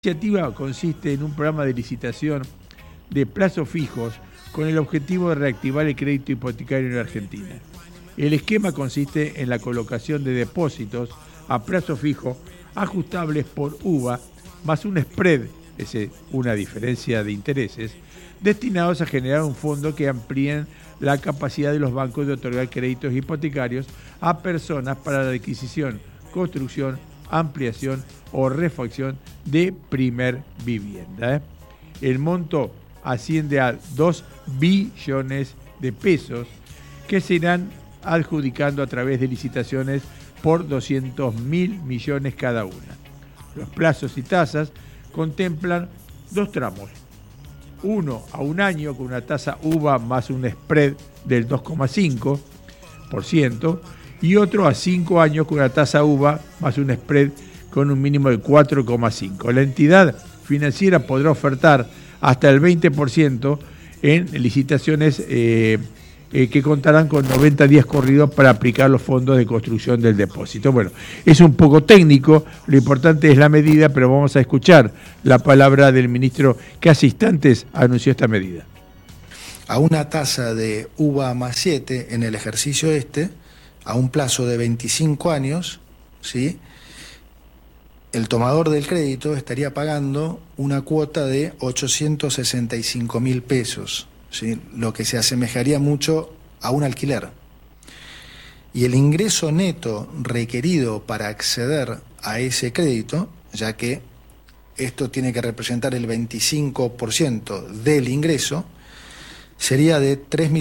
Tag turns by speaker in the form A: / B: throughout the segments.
A: La iniciativa consiste en un programa de licitación de plazos fijos con el objetivo de reactivar el crédito hipotecario en la Argentina. El esquema consiste en la colocación de depósitos a plazo fijo ajustables por UVA más un spread, es una diferencia de intereses, destinados a generar un fondo que amplíen la capacidad de los bancos de otorgar créditos hipotecarios a personas para la adquisición, construcción, ampliación o refacción de primer vivienda. El monto asciende a 2 billones de pesos que se irán adjudicando a través de licitaciones por 200.000 millones cada una. Los plazos y tasas contemplan dos tramos, uno a un año con una tasa UVA más un spread del 2,5% y otro a 5 años con una tasa UVA más un spread con un mínimo de 4,5%. La entidad financiera podrá ofertar hasta el 20% en licitaciones que contarán con 90 días corridos para aplicar los fondos de construcción del depósito. Bueno, es un poco técnico, lo importante es la medida, pero vamos a escuchar la palabra del ministro que hace instantes anunció esta medida.
B: A una tasa de UVA más 7 en el ejercicio a un plazo de 25 años, ¿sí?, el tomador del crédito estaría pagando una cuota de 865.000 pesos, ¿sí?, lo que se asemejaría mucho a un alquiler. Y el ingreso neto requerido para acceder a ese crédito, ya que esto tiene que representar el 25% del ingreso, sería de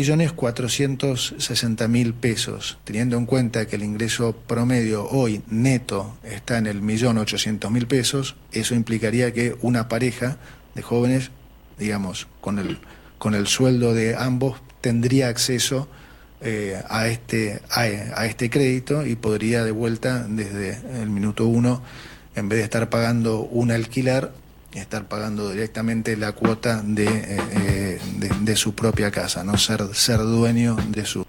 B: 3.460.000 pesos, teniendo en cuenta que el ingreso promedio hoy neto está en el 1.800.000 pesos. Eso implicaría que una pareja de jóvenes, digamos, con el sueldo de ambos, tendría acceso a este crédito y podría de vuelta desde el minuto 1, en vez de estar pagando un alquiler, estar pagando directamente la cuota de su propia casa, no ser dueño de su...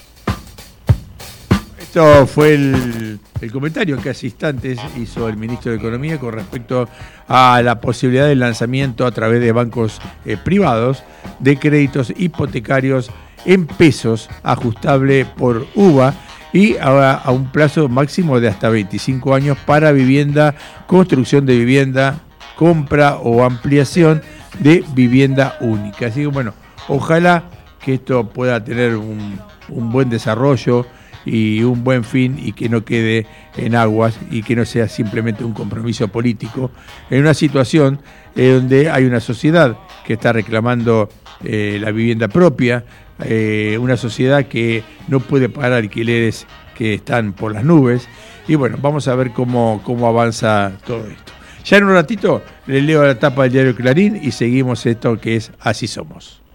A: Esto fue el comentario que hace instantes hizo el ministro de Economía con respecto a la posibilidad del lanzamiento a través de bancos privados de créditos hipotecarios en pesos ajustable por UVA y a un plazo máximo de hasta 25 años para vivienda, construcción de vivienda, compra o ampliación de vivienda única. Así que bueno, ojalá que esto pueda tener un buen desarrollo y un buen fin y que no quede en aguas y que no sea simplemente un compromiso político en una situación donde hay una sociedad que está reclamando la vivienda propia, una sociedad que no puede pagar alquileres que están por las nubes y bueno, vamos a ver cómo avanza todo esto. Ya en un ratito les leo la tapa del diario Clarín y seguimos esto que es Así Somos.